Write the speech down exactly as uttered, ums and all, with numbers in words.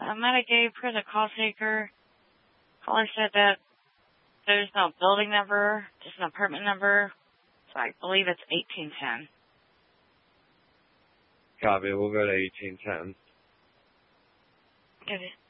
Uh, Meta gave her the call taker. Caller said that there's no building number, just an apartment number. So I believe it's eighteen ten. Copy. We'll go to eighteen ten. Okay.